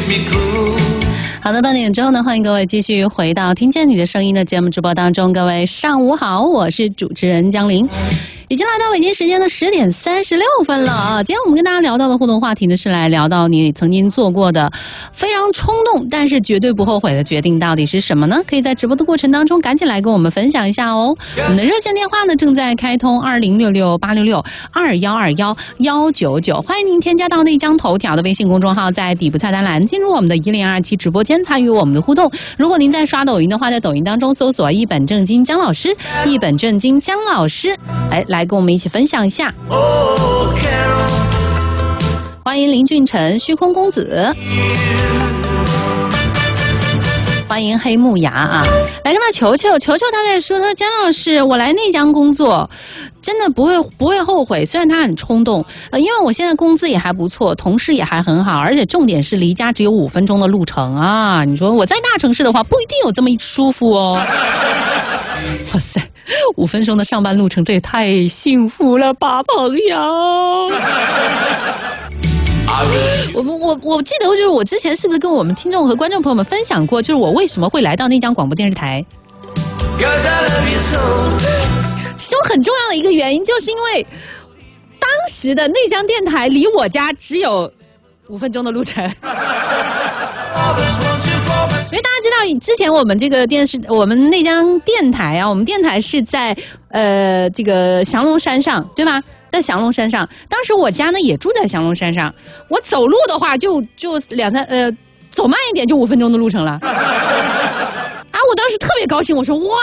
好的，8点之后呢，欢迎各位继续回到听见你的声音的节目直播当中。各位上午好，我是主持人江玲。已经来到北京时间的10点36分了啊！今天我们跟大家聊到的互动话题呢，是来聊到你曾经做过的非常冲动但是绝对不后悔的决定到底是什么呢？可以在直播的过程当中赶紧来跟我们分享一下哦。我们的热线电话呢正在开通206686612199，欢迎您添加到内江头条的微信公众号，在底部菜单栏进入我们的1027直播间，参与我们的互动。如果您在刷抖音的话，在抖音当中搜索一本正经姜老师，一本正经姜老师，来跟我们一起分享一下。欢迎林俊辰、虚空公子，欢迎黑木崖啊！来跟他球球，他在说，他说姜老师，我来内江工作，真的不会后悔。虽然他很冲动，因为我现在工资也还不错，同事也还很好，而且重点是离家只有5分钟的路程啊！你说我在大城市的话，不一定有这么一舒服哦。哇塞，5分钟的上班路程，这也太幸福了吧，朋友！我记得就是我之前是不是跟我们听众和观众朋友们分享过，就是我为什么会来到内江广播电视台？其中很重要的一个原因，就是因为当时的内江电台离我家只有5分钟的路程。因为大家知道，之前我们这个我们内江电台啊，我们电台是在这个降龙山上，对吧？在降龙山上，当时我家呢也住在降龙山上，我走路的话就走慢一点就5分钟的路程了。啊，我当时特别高兴，我说哇。